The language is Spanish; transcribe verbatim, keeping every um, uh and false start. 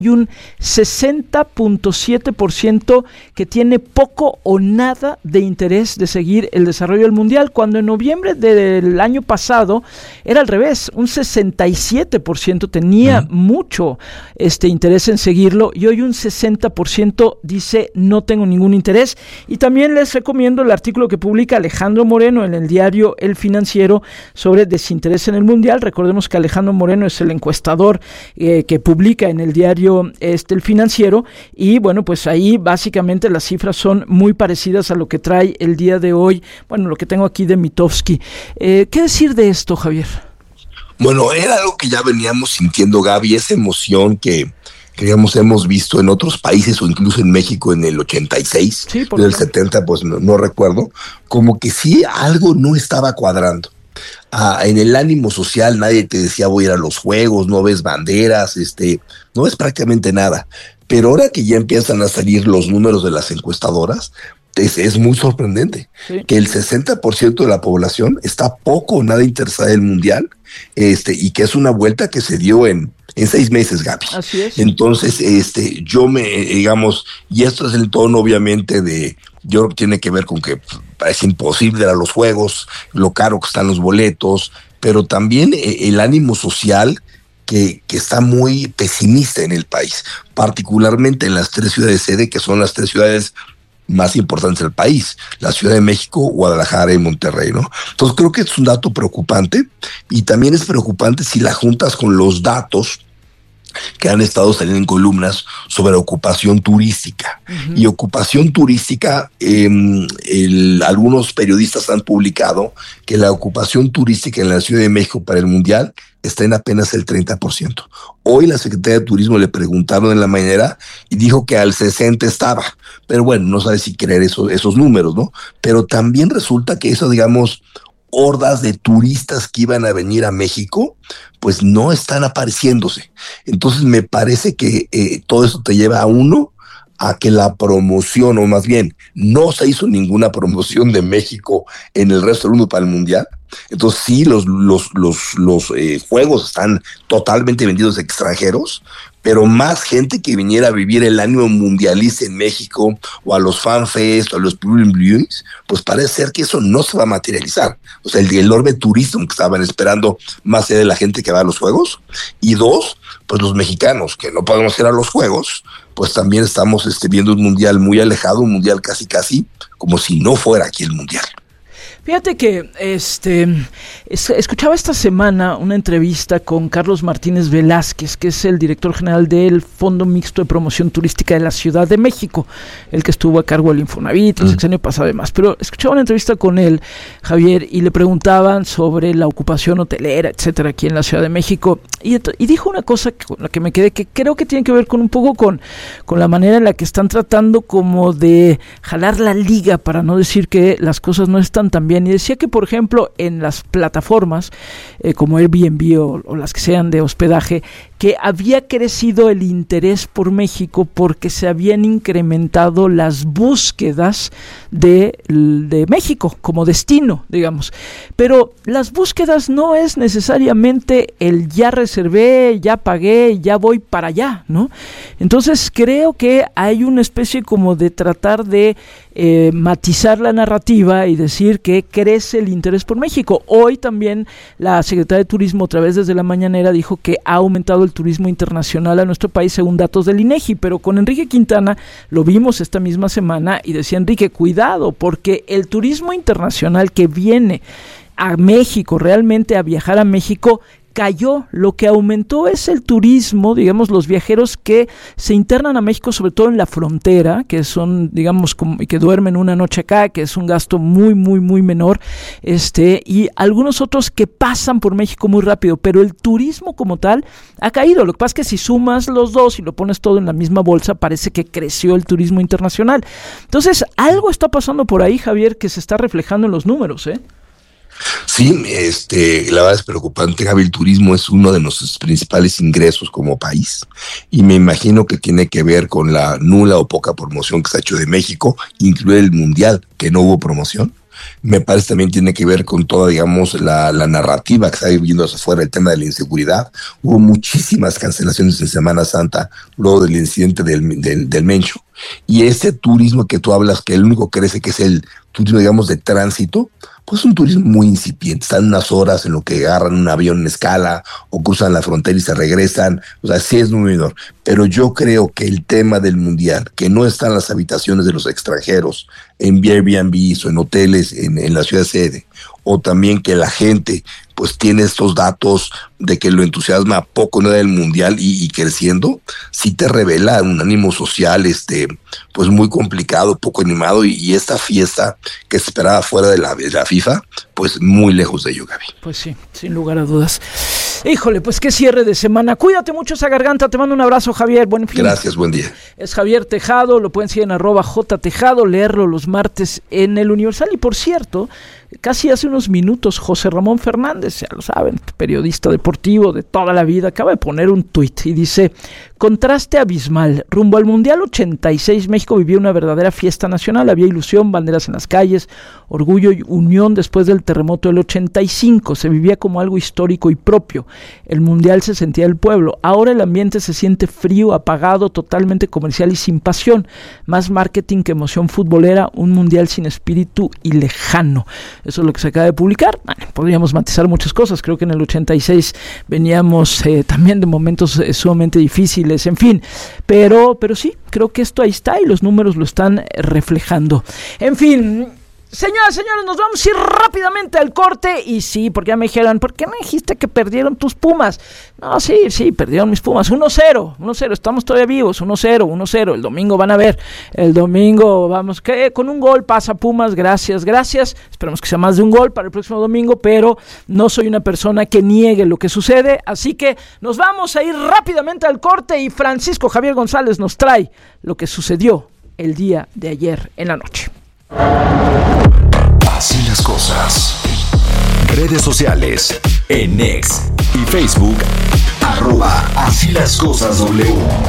hay un sesenta punto siete por ciento que tiene poco o nada de interés de seguir el desarrollo del mundial, cuando en noviembre del año pasado era al revés, un sesenta y siete por ciento tenía uh-huh. mucho este interés en seguirlo, y hoy un sesenta por ciento dice no tengo ningún interés. Y también les recomiendo el artículo que publica Alejandro Moreno en el diario El Financiero sobre desinterés en el mundial. Recordemos que Alejandro Moreno es el encuestador eh, que publica en el diario Este, el Financiero, y bueno, pues ahí básicamente las cifras son muy parecidas a lo que trae el día de hoy, bueno, lo que tengo aquí de Mitofsky. Eh, ¿Qué decir de esto, Javier? Bueno, era algo que ya veníamos sintiendo, Gaby, esa emoción que, que digamos, hemos visto en otros países o incluso en México en el ochenta y seis, sí, en el setenta, pues no, no recuerdo, como que sí algo no estaba cuadrando. Ah, en el ánimo social nadie te decía voy a ir a los juegos, no ves banderas, este, no ves prácticamente nada. Pero ahora que ya empiezan a salir los números de las encuestadoras, es, es muy sorprendente sí. que el sesenta por ciento de la población está poco o nada interesada en el mundial, este, y que es una vuelta que se dio en, en seis meses, Gaby. Así es. Entonces, este, yo me, digamos, y esto es el tono obviamente de, yo creo que tiene que ver con que parece imposible ir a los juegos, lo caro que están los boletos, pero también eh, el ánimo social que, que está muy pesimista en el país, particularmente en las tres ciudades sede, que son las tres ciudades más importantes del país, la Ciudad de México, Guadalajara y Monterrey, ¿no? Entonces creo que es un dato preocupante, y también es preocupante si la juntas con los datos que han estado saliendo en columnas sobre ocupación turística. Uh-huh. Y ocupación turística, eh, el, algunos periodistas han publicado que la ocupación turística en la Ciudad de México para el Mundial está en apenas el treinta por ciento. Hoy la Secretaría de Turismo le preguntaron en la mañanera y dijo que al sesenta estaba. Pero bueno, no sabe si creer eso, esos números, ¿no? Pero también resulta que eso, digamos, hordas de turistas que iban a venir a México, pues no están apareciéndose. Entonces me parece que eh, todo eso te lleva a uno, a que la promoción, o más bien, no se hizo ninguna promoción de México en el resto del mundo para el Mundial. Entonces sí, los, los, los, los eh, juegos están totalmente vendidos a extranjeros, pero más gente que viniera a vivir el ánimo mundialista en México, o a los fanfest, o a los public viewings, pues parece ser que eso no se va a materializar. O sea, el, el orbe turístico que estaban esperando más allá de la gente que va a los juegos. Y dos, pues los mexicanos, que no podemos ir a los juegos, pues también estamos este, viendo un mundial muy alejado, un mundial casi casi como si no fuera aquí el mundial. Fíjate que este es, escuchaba esta semana una entrevista con Carlos Martínez Velázquez, que es el director general del Fondo Mixto de Promoción Turística de la Ciudad de México, el que estuvo a cargo del Infonavit el mm. sexenio pasado y demás. Pero escuchaba una entrevista con él, Javier, y le preguntaban sobre la ocupación hotelera, etcétera, aquí en la Ciudad de México, y, y dijo una cosa con la que me quedé, que creo que tiene que ver con un poco con, con la manera en la que están tratando como de jalar la liga, para no decir que las cosas no están tan bien. Y decía que, por ejemplo, en las plataformas eh, como Airbnb o, o las que sean de hospedaje, que había crecido el interés por México porque se habían incrementado las búsquedas de, de México como destino, digamos. Pero las búsquedas no es necesariamente el ya reservé, ya pagué, ya voy para allá, ¿no? Entonces creo que hay una especie como de tratar de eh, matizar la narrativa y decir que crece el interés por México. Hoy también la Secretaría de Turismo, otra vez desde la mañanera, dijo que ha aumentado el turismo internacional a nuestro país según datos del INEGI, pero con Enrique Quintana lo vimos esta misma semana y decía Enrique, cuidado, porque el turismo internacional que viene a México, realmente a viajar a México, cayó. Lo que aumentó es el turismo, digamos, los viajeros que se internan a México, sobre todo en la frontera, que son, digamos, como, que duermen una noche acá, que es un gasto muy, muy, muy menor, este, y algunos otros que pasan por México muy rápido, pero el turismo como tal ha caído. Lo que pasa es que si sumas los dos y lo pones todo en la misma bolsa, parece que creció el turismo internacional. Entonces, algo está pasando por ahí, Javier, que se está reflejando en los números, ¿eh? Sí, este, la verdad es preocupante, Gaby. El turismo es uno de nuestros principales ingresos como país, y me imagino que tiene que ver con la nula o poca promoción que se ha hecho de México, incluir el Mundial, que no hubo promoción. Me parece también tiene que ver con toda, digamos, la, la narrativa que está viviendo hacia afuera, el tema de la inseguridad. Hubo muchísimas cancelaciones en Semana Santa luego del incidente del, del, del Mencho. Y ese turismo que tú hablas, que el único que crece, que es el turismo, digamos, de tránsito, pues es un turismo muy incipiente. Están unas horas en lo que agarran un avión en escala o cruzan la frontera y se regresan. O sea, sí es muy menor. Pero yo creo que el tema del mundial, que no están las habitaciones de los extranjeros en Airbnb o en hoteles en, en la ciudad sede, o también que la gente pues tiene estos datos de que lo entusiasma poco nada del mundial y, y creciendo, sí te revela un ánimo social este pues muy complicado, poco animado, y, y esta fiesta que se esperaba fuera de la, de la FIFA, pues muy lejos de ello, Gaby. Pues sí, sin lugar a dudas. Híjole, pues qué cierre de semana. Cuídate mucho esa garganta, te mando un abrazo, Javier, buen fin. Gracias, buen día. Es Javier Tejado, lo pueden seguir en arroba jtejado, leerlo los martes en El Universal. Y por cierto, casi hace unos minutos José Ramón Fernández, ya lo saben, periodista deportivo de toda la vida, acaba de poner un tuit y dice: contraste abismal, rumbo al Mundial ochenta y seis México vivió una verdadera fiesta nacional, había ilusión, banderas en las calles, orgullo y unión después del terremoto del ochenta y cinco, se vivía como algo histórico y propio, el Mundial se sentía el pueblo, ahora el ambiente se siente frío, apagado, totalmente comercial y sin pasión, más marketing que emoción futbolera, un Mundial sin espíritu y lejano. Eso es lo que se acaba de publicar. Bueno, podríamos matizar muchas cosas, creo que en el ochenta y seis veníamos eh, también de momentos eh, sumamente difíciles, en fin, pero, pero sí, creo que esto ahí está y los números lo están reflejando. En fin, señoras, señores, nos vamos a ir rápidamente al corte. Y sí, porque ya me dijeron, ¿por qué me dijiste que perdieron tus Pumas? No, sí, sí, perdieron mis Pumas, uno cero, uno cero, estamos todavía vivos, uno cero, uno cero, el domingo van a ver, el domingo vamos, que con un gol pasa Pumas, gracias, gracias, esperemos que sea más de un gol para el próximo domingo, pero no soy una persona que niegue lo que sucede, así que nos vamos a ir rápidamente al corte y Francisco Javier González nos trae lo que sucedió el día de ayer en la noche. Así las cosas. Redes sociales en X y Facebook, arroba Así las cosas W.